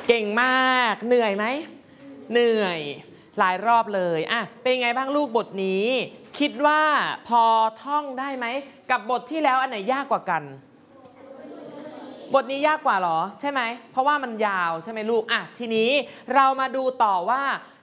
เก่งมากเหนื่อยไหมเหนื่อยหลายรอบเลยอ่ะเป็นไงบ้างลูกบทนี้คิดว่าพอท่องได้ไหมกับบทที่แล้วอันไหนยากกว่ากันบทนี้ยากกว่าหรอใช่ไหมเพราะว่ามันยาวใช่ไหมลูกอ่ะทีนี้เรามาดูต่อว่า